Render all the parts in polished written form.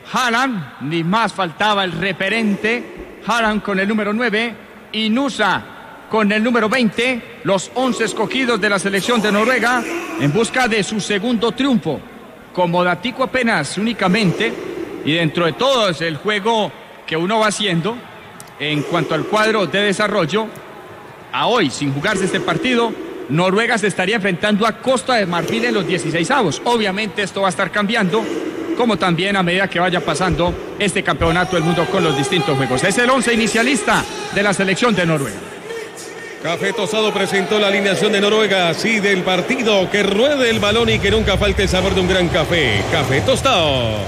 Haaland, ni más faltaba el referente, Haaland con el número 9 y Nusa con el número 20, los 11 escogidos de la selección de Noruega en busca de su segundo triunfo. Como datico apenas únicamente, y dentro de todo es el juego que uno va haciendo en cuanto al cuadro de desarrollo, a hoy, sin jugarse este partido, Noruega se estaría enfrentando a Costa de Marfil en los 16avos. Obviamente esto va a estar cambiando, como también a medida que vaya pasando este campeonato del mundo con los distintos juegos. Es el 11 inicialista de la selección de Noruega. Café Tostado presentó la alineación de Noruega, sí, del partido. Que ruede el balón y que nunca falte el sabor de un gran café. Café Tostado.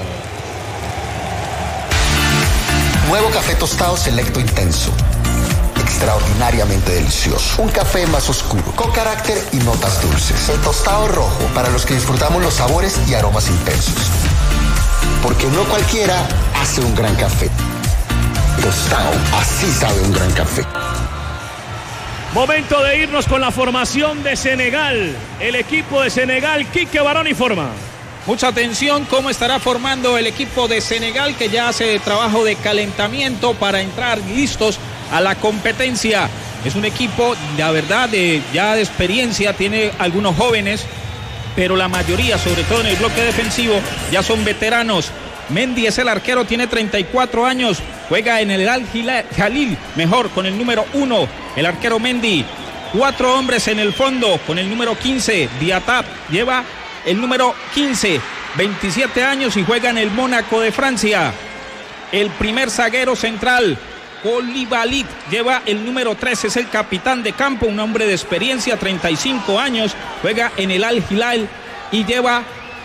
Nuevo Café Tostado Selecto Intenso. Extraordinariamente delicioso. Un café más oscuro, con carácter y notas dulces. El tostado rojo, para los que disfrutamos los sabores y aromas intensos. Porque no cualquiera hace un gran café. Tostado, así sabe un gran café. Momento de irnos con la formación de Senegal. El equipo de Senegal, Quique Barón informa. Mucha atención, cómo estará formando el equipo de Senegal, que ya hace trabajo de calentamiento para entrar listos a la competencia. Es un equipo, la verdad, ya de experiencia, tiene algunos jóvenes, pero la mayoría, sobre todo en el bloque defensivo, ya son veteranos. Mendy es el arquero, tiene 34 años, juega en el Al-Hilal, mejor, con el número 1, el arquero Mendy. 4 hombres en el fondo, con el número 15, Diatab, lleva el número 15, 27 años y juega en el Mónaco de Francia. El primer zaguero central, Koulibaly, lleva el número 13, es el capitán de campo, un hombre de experiencia, 35 años, juega en el Al-Hilal y lleva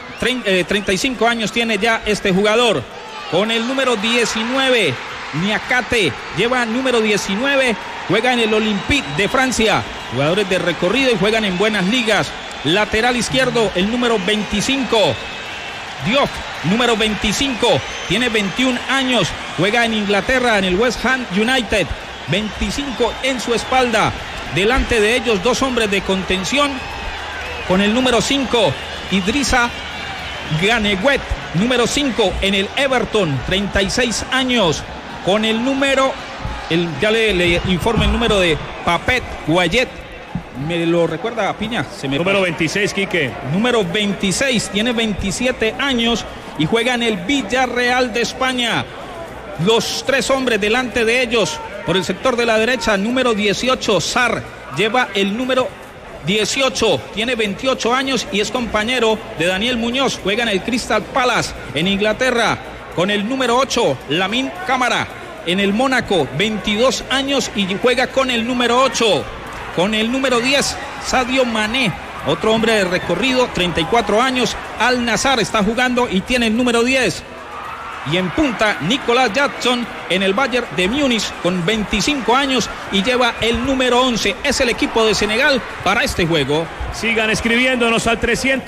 35 años tiene ya este jugador. Con el número 19, Niakate, lleva número 19, juega en el Olympique de Francia, jugadores de recorrido y juegan en buenas ligas. Lateral izquierdo, el número 25, Diop, número 25, tiene 21 años, juega en Inglaterra, en el West Ham United, 25 en su espalda. Delante de ellos, 2 hombres de contención, con el número 5, Idrissa Ganewet, número 5 en el Everton, 36 años, con el número, ya le informo el número de Papet Guayet. ¿Me lo recuerda, Piña? Número 26, Quique. Número 26, tiene 27 años y juega en el Villarreal de España. Los 3 hombres delante de ellos, por el sector de la derecha, número 18, Sarr, lleva el número 18, tiene 28 años y es compañero de Daniel Muñoz, juega en el Crystal Palace en Inglaterra. Con el número 8, Lamine Camara, en el Mónaco, 22 años y juega con el número 8. Con el número 10, Sadio Mané, otro hombre de recorrido, 34 años, Al Nassr está jugando y tiene el número 10. Y en punta, Nicolas Jackson en el Bayern de Múnich con 25 años y lleva el número 11. Es el equipo de Senegal para este juego. Sigan escribiéndonos al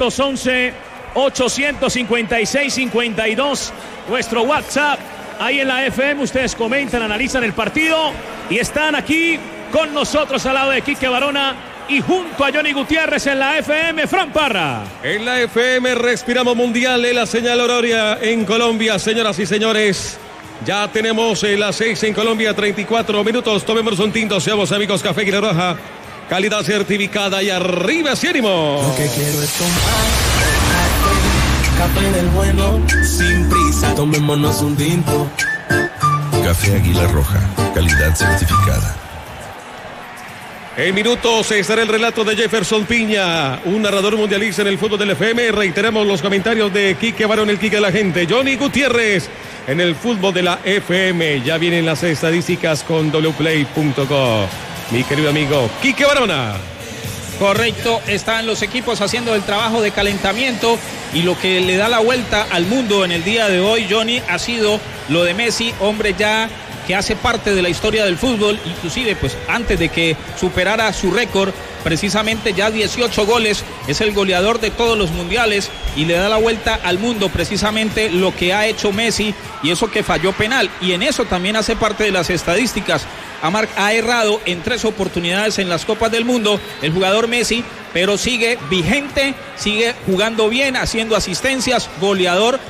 311-856-52, nuestro WhatsApp. Ahí en la FM ustedes comentan, analizan el partido y están aquí con nosotros al lado de Quique Barona y junto a Johnny Gutiérrez en la FM, Fran Parra. En la FM respiramos mundial en la señal horaria en Colombia, señoras y señores. Ya tenemos las 6 en Colombia, 34 minutos. Tomemos un tinto, seamos amigos. Café Águila Roja, calidad certificada y arriba ese ánimo. Lo que quiero es tomar café del bueno, sin prisa. Tomémonos un tinto. Café Águila Roja, calidad certificada. En minutos estará el relato de Jefferson Piña, un narrador mundialista en el fútbol del FM. Reiteramos los comentarios de Quique Barón, el Quique de la gente. Johnny Gutiérrez en el fútbol de la FM. Ya vienen las estadísticas con wplay.co. Mi querido amigo Quique Barona. Correcto, están los equipos haciendo el trabajo de calentamiento y lo que le da la vuelta al mundo en el día de hoy, Johnny, ha sido lo de Messi, hombre ya que hace parte de la historia del fútbol, inclusive pues antes de que superara su récord, precisamente ya 18 goles, es el goleador de todos los mundiales y le da la vuelta al mundo precisamente lo que ha hecho Messi y eso que falló penal, y en eso también hace parte de las estadísticas. Ha errado en 3 oportunidades en las Copas del Mundo el jugador Messi, pero sigue vigente, sigue jugando bien, haciendo asistencias, goleador.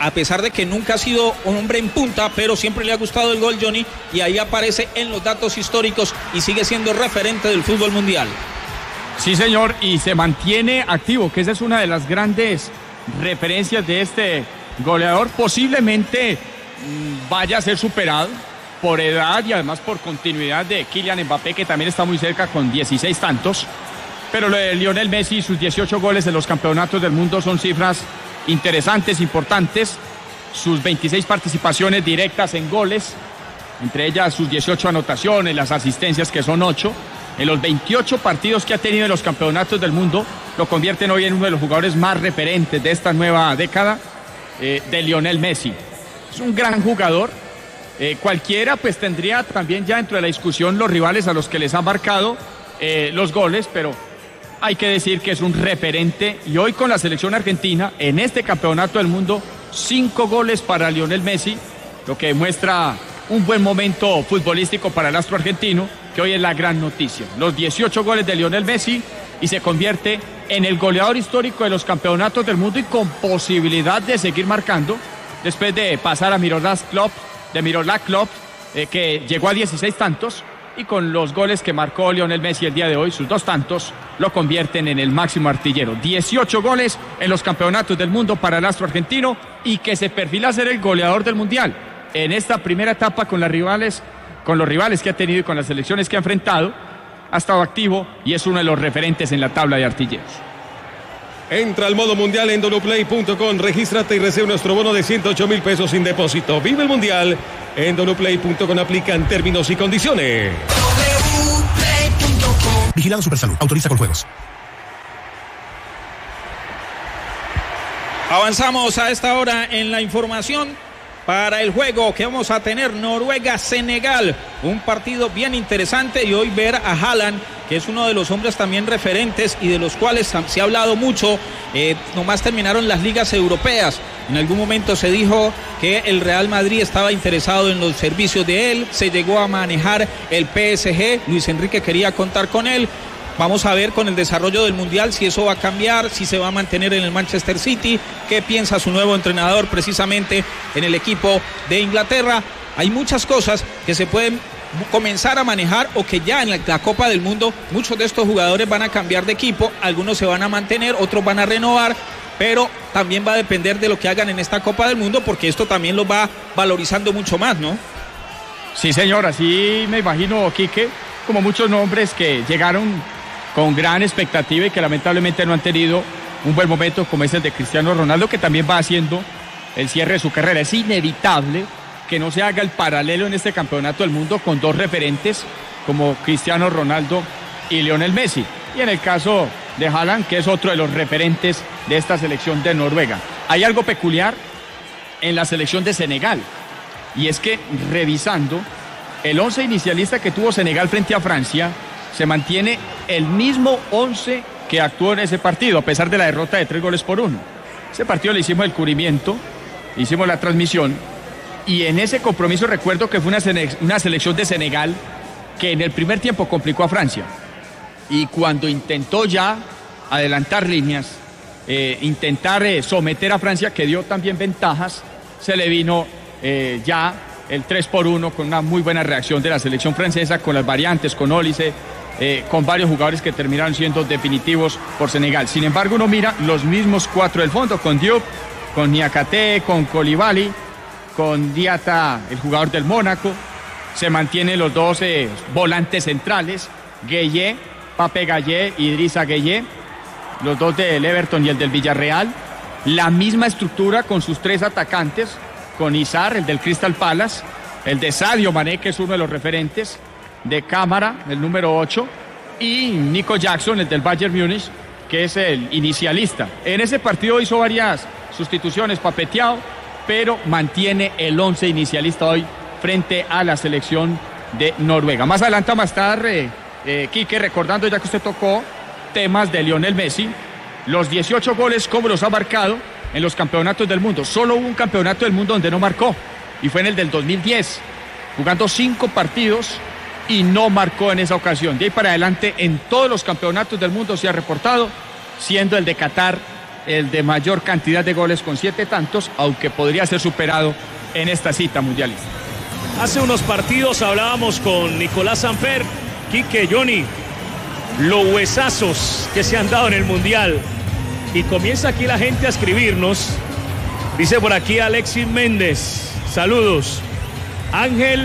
a pesar de que nunca ha sido un hombre en punta, pero siempre le ha gustado el gol, Johnny, y ahí aparece en los datos históricos y sigue siendo referente del fútbol mundial. Sí, señor, y se mantiene activo, que esa es una de las grandes referencias de este goleador. Posiblemente vaya a ser superado por edad y además por continuidad de Kylian Mbappé, que también está muy cerca con 16 tantos. Pero lo de Lionel Messi y sus 18 goles en los campeonatos del mundo son cifras interesantes, importantes. Sus 26 participaciones directas en goles, entre ellas sus 18 anotaciones, las asistencias que son 8. En los 28 partidos que ha tenido en los campeonatos del mundo, lo convierten hoy en uno de los jugadores más referentes de esta nueva década, de Lionel Messi. Es un gran jugador. Cualquiera pues tendría también ya dentro de la discusión los rivales a los que les han marcado los goles, pero hay que decir que es un referente, y hoy con la selección argentina en este campeonato del mundo 5 goles para Lionel Messi, lo que demuestra un buen momento futbolístico para el astro argentino, que hoy es la gran noticia. Los 18 goles de Lionel Messi y se convierte en el goleador histórico de los campeonatos del mundo y con posibilidad de seguir marcando después de pasar a Miroslav Klop, que llegó a 16 tantos, y con los goles que marcó Lionel Messi el día de hoy, sus 2 tantos, lo convierten en el máximo artillero. 18 goles en los campeonatos del mundo para el astro argentino, y que se perfila a ser el goleador del mundial en esta primera etapa con los rivales que ha tenido y con las selecciones que ha enfrentado. Ha estado activo y es uno de los referentes en la tabla de artilleros. Entra al modo mundial en donoplay.com, regístrate y recibe nuestro bono de 108.000 pesos sin depósito. Vive el mundial en donoplay.com, aplican términos y condiciones. Vigilado Supersalud, autoriza con juegos. Avanzamos a esta hora en la información para el juego que vamos a tener, Noruega-Senegal, un partido bien interesante, y hoy ver a Haaland, que es uno de los hombres también referentes y de los cuales se ha hablado mucho. Nomás terminaron las ligas europeas, en algún momento se dijo que el Real Madrid estaba interesado en los servicios de él, se llegó a manejar el PSG, Luis Enrique quería contar con él. Vamos a ver con el desarrollo del Mundial si eso va a cambiar, si se va a mantener en el Manchester City, qué piensa su nuevo entrenador precisamente en el equipo de Inglaterra. Hay muchas cosas que se pueden comenzar a manejar, o que ya en la Copa del Mundo muchos de estos jugadores van a cambiar de equipo, algunos se van a mantener, otros van a renovar, pero también va a depender de lo que hagan en esta Copa del Mundo, porque esto también lo va valorizando mucho más, ¿no? Sí, señor, así me imagino, Quique, como muchos nombres que llegaron con gran expectativa y que lamentablemente no han tenido un buen momento, como es el de Cristiano Ronaldo, que también va haciendo el cierre de su carrera. Es inevitable que no se haga el paralelo en este campeonato del mundo con 2 referentes como Cristiano Ronaldo y Lionel Messi, y en el caso de Haaland, que es otro de los referentes de esta selección de Noruega. Hay algo peculiar en la selección de Senegal, y es que revisando el 11 inicialista que tuvo Senegal frente a Francia, se mantiene el mismo 11 que actuó en ese partido, a pesar de la derrota de 3-1. Ese partido le hicimos el cubrimiento, hicimos la transmisión, y en ese compromiso recuerdo que fue una selección de Senegal que en el primer tiempo complicó a Francia, y cuando intentó ya adelantar líneas, intentar someter a Francia, que dio también ventajas, se le vino ya el 3-1 con una muy buena reacción de la selección francesa, con las variantes, con Olise, con varios jugadores que terminaron siendo definitivos por Senegal. Sin embargo, uno mira los mismos 4 del fondo, con Diop, con Niakate, con Koulibaly, con Diatta, el jugador del Mónaco. Se mantienen los 2 volantes centrales, Gueye, Pape Gueye, Idrissa Gueye, los 2 del Everton y el del Villarreal. La misma estructura con sus 3 atacantes, con Izar, el del Crystal Palace, el de Sadio Mané, que es uno de los referentes, de Cámara, el número 8, y Nico Jackson, el del Bayern Múnich, que es el inicialista. En ese partido hizo varias sustituciones, Papeteado, pero mantiene el 11 inicialista hoy frente a la selección de Noruega. Más adelante vamos a estar, Quique, recordando, ya que usted tocó temas de Lionel Messi, los 18 goles, cómo los ha marcado en los campeonatos del mundo. Solo hubo un campeonato del mundo donde no marcó, y fue en el del 2010, jugando 5 partidos y no marcó en esa ocasión. De ahí para adelante, en todos los campeonatos del mundo se ha reportado, siendo el de Qatar el de mayor cantidad de goles con 7 tantos, aunque podría ser superado en esta cita mundialista. Hace unos partidos hablábamos con Nicolás Samper, Quique, Johnny, los huesazos que se han dado en el Mundial. Y comienza aquí la gente a escribirnos. Dice por aquí Alexis Méndez, saludos. Ángel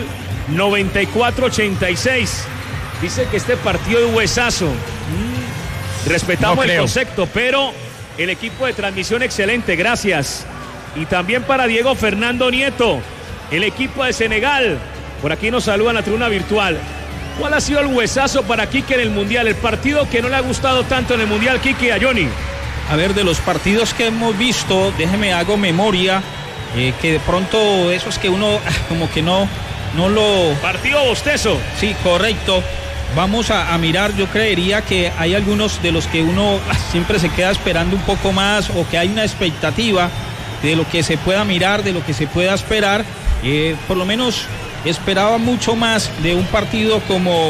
9486 dice que este partido es huesazo. Respetamos el concepto, pero el equipo de transmisión excelente, gracias. Y también para Diego Fernando Nieto, el equipo de Senegal. Por aquí nos saludan a tribuna virtual. ¿Cuál ha sido el huesazo para Quique en el Mundial? El partido que no le ha gustado tanto en el Mundial, Quique, a Johnny. A ver, de los partidos que hemos visto, déjeme hago memoria, que de pronto esos que uno como que no lo... Partido bostezo. Sí, correcto. Vamos a mirar, yo creería que hay algunos de los que uno siempre se queda esperando un poco más, o que hay una expectativa de lo que se pueda mirar, de lo que se pueda esperar. Por lo menos esperaba mucho más de un partido como...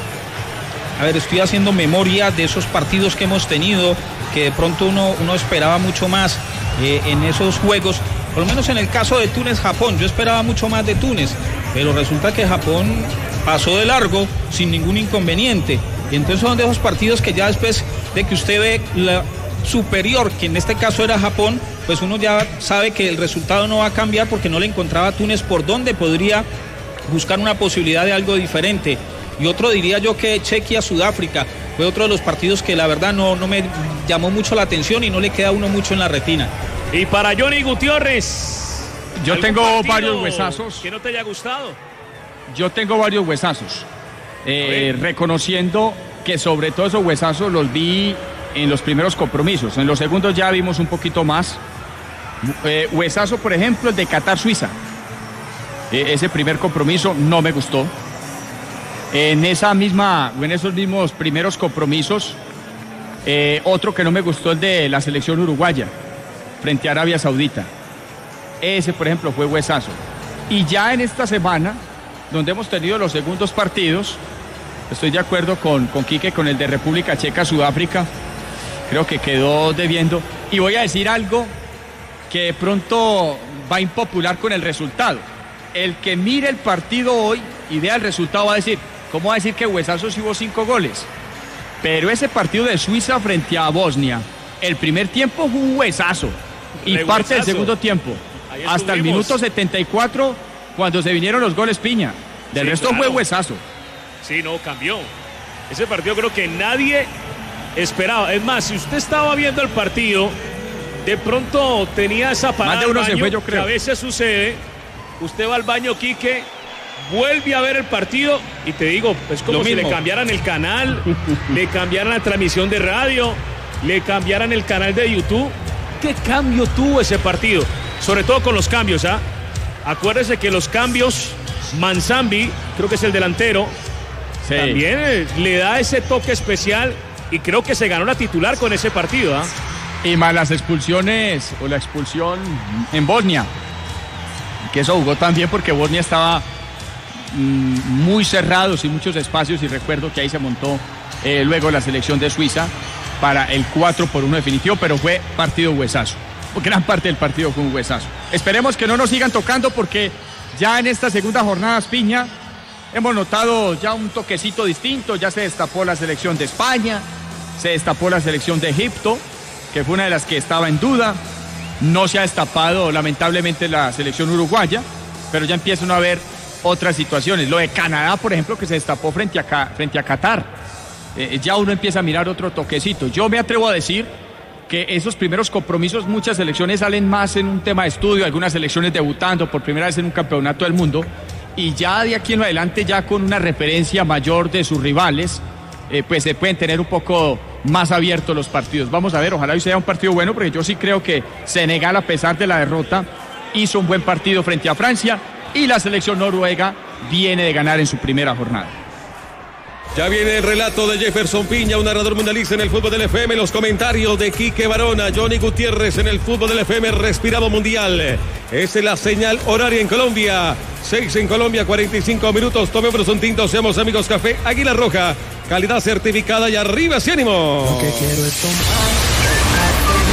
A ver, estoy haciendo memoria de esos partidos que hemos tenido, que de pronto uno esperaba mucho más en esos juegos. Por lo menos en el caso de Túnez-Japón, yo esperaba mucho más de Túnez, pero resulta que Japón pasó de largo sin ningún inconveniente. Y entonces son de esos partidos que ya después de que usted ve la superior, que en este caso era Japón, pues uno ya sabe que el resultado no va a cambiar, porque no le encontraba a Túnez por donde podría buscar una posibilidad de algo diferente. Y otro diría yo que Chequia-Sudáfrica fue otro de los partidos que la verdad no me llamó mucho la atención y no le queda a uno mucho en la retina. Y para Johnny Gutiérrez, yo tengo varios huesazos. ¿Que no te haya gustado? Yo tengo varios huesazos, reconociendo que sobre todo esos huesazos los vi en los primeros compromisos. En los segundos ya vimos un poquito más. Huesazo, por ejemplo, el de Qatar-Suiza. Ese primer compromiso no me gustó. En esos mismos primeros compromisos, otro que no me gustó, el de la selección uruguaya frente a Arabia Saudita. Ese, por ejemplo, fue huesazo. Y ya en esta semana, donde hemos tenido los segundos partidos, estoy de acuerdo con Quique, con el de República Checa, Sudáfrica. Creo que quedó debiendo. Y voy a decir algo que de pronto va a impopular con el resultado. El que mire el partido hoy y vea el resultado va a decir, ¿cómo va a decir que huesazo si hubo 5 goles? Pero ese partido de Suiza frente a Bosnia, el primer tiempo fue un huesazo. Y parte del segundo tiempo. Hasta el minuto 74, cuando se vinieron los goles, Piña. Del resto fue huesazo. Sí, no, cambió. Ese partido creo que nadie esperaba. Es más, si usted estaba viendo el partido, de pronto tenía esa parada. Más de uno se fue, yo creo. Que a veces sucede. Usted va al baño, Quique, vuelve a ver el partido y te digo, es como si le cambiaran el canal, le cambiaran la transmisión de radio, le cambiaran el canal de YouTube. ¿Qué cambio tuvo ese partido? Sobre todo con los cambios, ¿ah? Acuérdese que los cambios, Manzambi, creo que es el delantero, sí, también le da ese toque especial y creo que se ganó la titular con ese partido, ¿ah? Y más las expulsiones, o la expulsión en Bosnia, que eso jugó también porque Bosnia estaba muy cerrado, sin muchos espacios, y recuerdo que ahí se montó luego la selección de Suiza para el 4-1 definitivo, pero fue partido huesazo. Gran parte del partido fue un huesazo. Esperemos que no nos sigan tocando, porque ya en esta segunda jornada, Piña, hemos notado ya un toquecito distinto. Ya se destapó la selección de España, se destapó la selección de Egipto, que fue una de las que estaba en duda. No se ha destapado, lamentablemente, la selección uruguaya, pero ya empiezan a haber otras situaciones. Lo de Canadá, por ejemplo, que se destapó frente a Qatar. Ya uno empieza a mirar otro toquecito. Yo me atrevo a decir que esos primeros compromisos, muchas selecciones salen más en un tema de estudio, algunas selecciones debutando por primera vez en un campeonato del mundo, y ya de aquí en adelante, ya con una referencia mayor de sus rivales, pues se pueden tener un poco más abiertos los partidos. Vamos a ver, ojalá hoy sea un partido bueno, porque yo sí creo que Senegal, a pesar de la derrota, hizo un buen partido frente a Francia, y la selección noruega viene de ganar en su primera jornada. Ya viene el relato de Jefferson Piña, un narrador mundialista en el fútbol del FM. Los comentarios de Quique Barona, Johnny Gutiérrez en el fútbol del FM, respirado mundial. Esa es la señal horaria en Colombia. 6 en Colombia, 45 minutos. Tomemos un tinto, seamos amigos. Café Águila Roja, calidad certificada, y arriba ese ánimo. Lo que quiero es tomar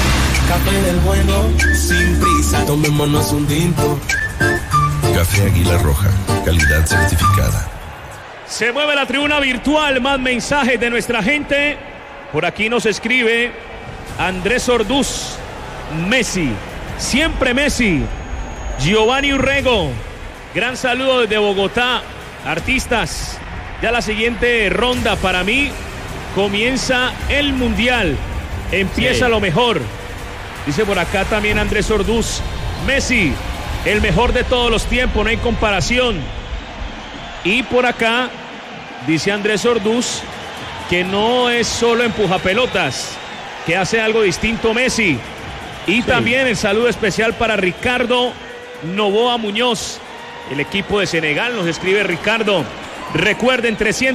Café del bueno, sin prisa, tomémonos un tinto. Café Águila Roja, calidad certificada. Se mueve la tribuna virtual, más mensajes de nuestra gente. Por aquí nos escribe Andrés Orduz, Messi, siempre Messi. Giovanni Urrego, gran saludo desde Bogotá. Artistas, ya la siguiente ronda para mí comienza el Mundial. Empieza lo mejor. Dice por acá también Andrés Orduz, Messi, el mejor de todos los tiempos, no hay comparación. Y por acá dice Andrés Orduz que no es solo empujapelotas, que hace algo distinto Messi. Y también el saludo especial para Ricardo Novoa Muñoz, el equipo de Senegal, nos escribe Ricardo. Recuerden,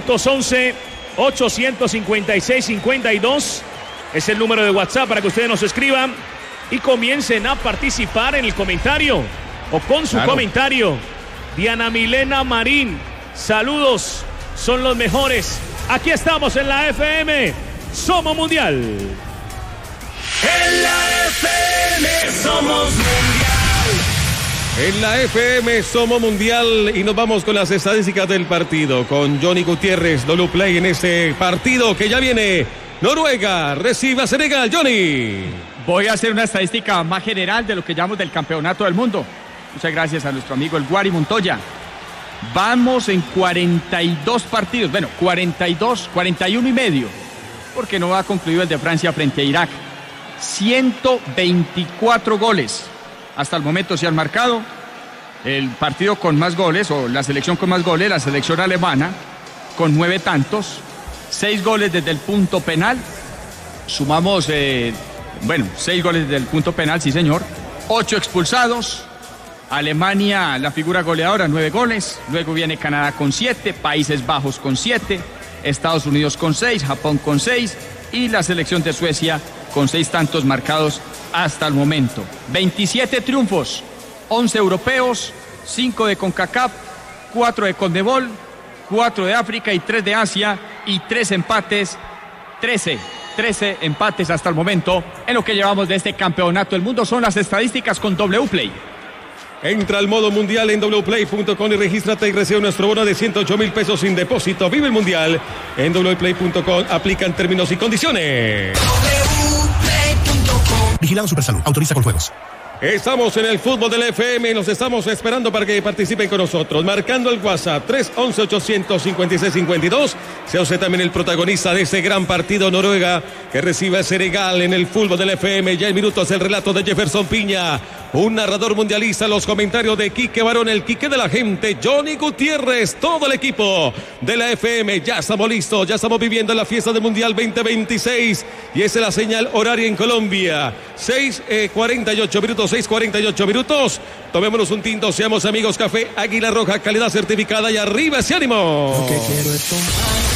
311-856-52 es el número de WhatsApp para que ustedes nos escriban y comiencen a participar en el comentario o con su comentario. Diana Milena Marín, saludos, son los mejores. Aquí estamos en la FM, Somos Mundial. En la FM somos mundial. En la FM somos mundial y nos vamos con las estadísticas del partido con Johnny Gutiérrez, W Play en este partido que ya viene. Noruega recibe a Senegal. Johnny. Voy a hacer una estadística más general de lo que llamamos del campeonato del mundo. Muchas gracias a nuestro amigo el Guari Montoya. Vamos en 42 partidos, bueno, 41 y medio, porque no ha concluido el de Francia frente a Irak. 124 goles. Hasta el momento se han marcado. El partido con más goles, o la selección con más goles, la selección alemana, con 9 tantos. 6 goles desde el punto penal. Sumamos, 6 goles desde el punto penal, sí señor. 8 expulsados. Alemania, la figura goleadora, 9 goles. Luego viene Canadá con 7, Países Bajos con 7, Estados Unidos con 6, Japón con 6 y la selección de Suecia con 6 tantos marcados hasta el momento. 27 triunfos, 11 europeos, 5 de CONCACAF, 4 de CONMEBOL, 4 de África y 3 de Asia y 3 empates, 13 empates hasta el momento en lo que llevamos de este campeonato del mundo. Son las estadísticas con W Play. Entra al modo mundial en wplay.com y regístrate y recibe nuestro bono de 108,000 pesos sin depósito. Vive el mundial en wplay.com. Aplican términos y condiciones. Vigilado Supersalud. Autoriza con juegos. Estamos en el fútbol del FM y los estamos esperando para que participen con nosotros. Marcando el WhatsApp 311-856-52. Sea usted también el protagonista de ese gran partido. Noruega que recibe a Senegal en el fútbol del FM. Ya en minutos el relato de Jefferson Piña. Un narrador mundialista, los comentarios de Quique Barón, el Quique de la gente, Johnny Gutiérrez, todo el equipo de la FM. Ya estamos listos, ya estamos viviendo la fiesta del Mundial 2026 y esa es la señal horaria en Colombia. 6:48 minutos. Tomémonos un tinto, seamos amigos. Café Águila Roja, calidad certificada y arriba ese ánimo. Lo que quiero es tomar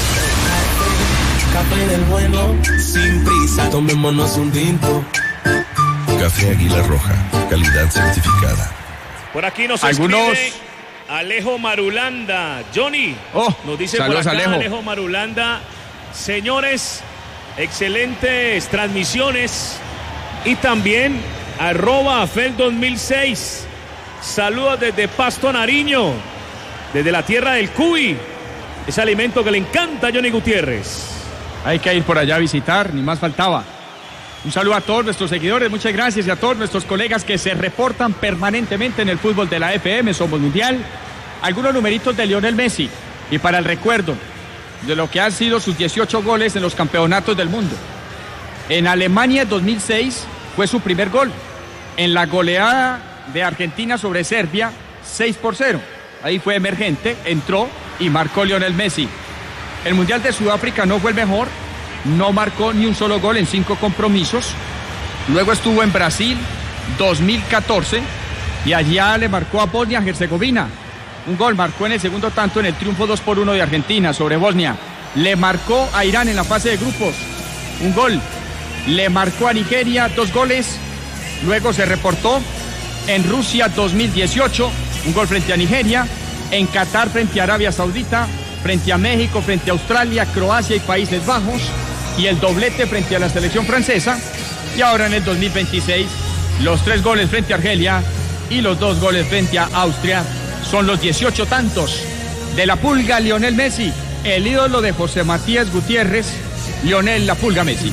café del bueno, sin prisa, tomémonos un tinto. Café Águila Roja, calidad certificada. Por aquí nos escribe Alejo Marulanda. Johnny, nos dice por acá Alejo Marulanda. Señores, excelentes transmisiones y también @Fel2006. Saludos desde Pasto, Nariño, desde la tierra del cuy. Ese alimento que le encanta a Johnny Gutiérrez. Hay que ir por allá a visitar, ni más faltaba. Un saludo a todos nuestros seguidores, muchas gracias, y a todos nuestros colegas que se reportan permanentemente en el fútbol de la FM, Somos Mundial. Algunos numeritos de Lionel Messi, y para el recuerdo de lo que han sido sus 18 goles en los campeonatos del mundo. En Alemania 2006 fue su primer gol. En la goleada de Argentina sobre Serbia, 6-0. Ahí fue emergente, entró y marcó Lionel Messi. El Mundial de Sudáfrica no fue el mejor. No marcó ni un solo gol en 5 compromisos. Luego estuvo en Brasil 2014 y allá le marcó a Bosnia-Herzegovina. Un gol, marcó en el segundo tanto en el triunfo 2-1 de Argentina sobre Bosnia. Le marcó a Irán en la fase de grupos. Un gol. Le marcó a Nigeria 2 goles. Luego se reportó en Rusia 2018. Un gol frente a Nigeria. En Qatar frente a Arabia Saudita. Frente a México, frente a Australia, Croacia y Países Bajos. Y el doblete frente a la selección francesa Y ahora en el 2026, los 3 goles frente a Argelia y los 2 goles frente a Austria son los 18 tantos de la Pulga Lionel Messi, el ídolo de José Matías Gutiérrez, Lionel La Pulga Messi.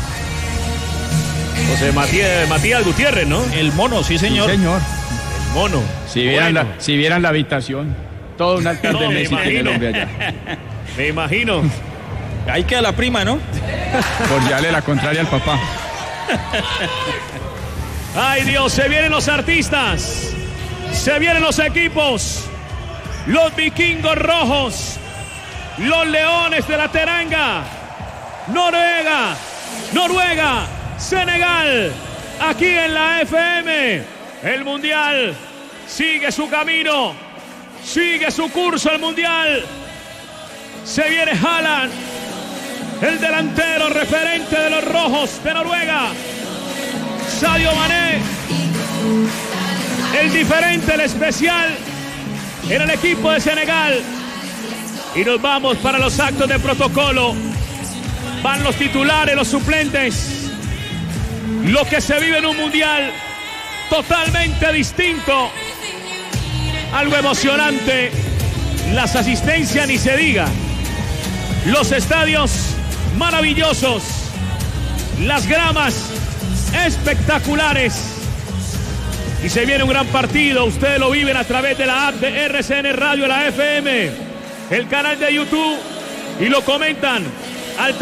José Matías Gutiérrez, ¿no? El mono, sí señor. Sí, señor. El mono. Si vieran la habitación, todo un altar de Messi tiene el hombre allá. Me imagino. Ahí queda la prima, ¿no? Por llevarle la contraria al papá. Ay Dios, se vienen los artistas, se vienen los equipos, los vikingos rojos, los leones de la Teranga, Noruega, Senegal, aquí en la FM. El mundial sigue su camino, sigue su curso el mundial. Se viene Haaland, el delantero referente de los rojos de Noruega. Sadio Mané, el diferente, el especial en el equipo de Senegal. Y nos vamos para los actos de protocolo. Van los titulares, los suplentes. Lo que se vive en un mundial totalmente distinto. Algo emocionante. Las asistencias ni se diga. Los estadios maravillosos. Las gramas espectaculares. Y se viene un gran partido. Ustedes lo viven a través de la app de RCN Radio, la FM, el canal de YouTube, y lo comentan al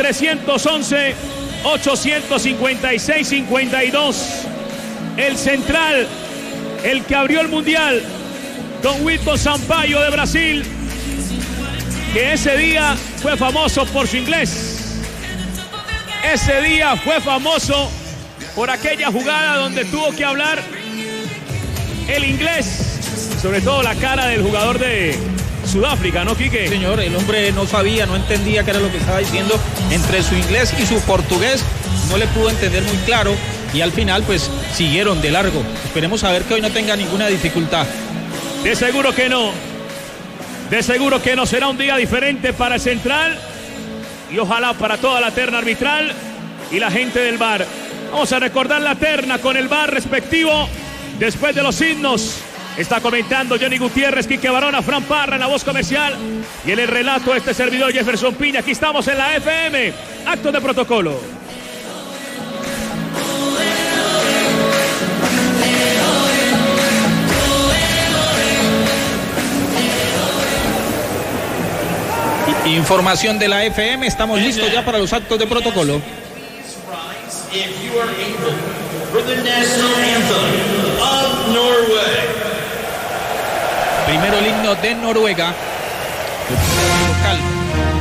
311-856-52. El central, el que abrió el mundial, Don Wilton Sampaio de Brasil, que ese día fue famoso por su inglés. Ese día fue famoso por aquella jugada donde tuvo que hablar el inglés, sobre todo la cara del jugador de Sudáfrica, ¿no, Quique? Señor, el hombre no sabía, no entendía qué era lo que estaba diciendo. Entre su inglés y su portugués no le pudo entender muy claro, y al final pues siguieron de largo. Esperemos a ver que hoy no tenga ninguna dificultad. De seguro que no. De seguro que no. Será un día diferente para el central y ojalá para toda la terna arbitral y la gente del VAR. Vamos a recordar la terna con el VAR respectivo después de los himnos. Está comentando Johnny Gutiérrez, Quique Barona, Fran Parra en la voz comercial y en el relato este servidor Jefferson Piña. Aquí estamos en la FM. Acto de protocolo. Información de la FM, estamos listos ya para los actos de protocolo. Primero el himno de Noruega. Local.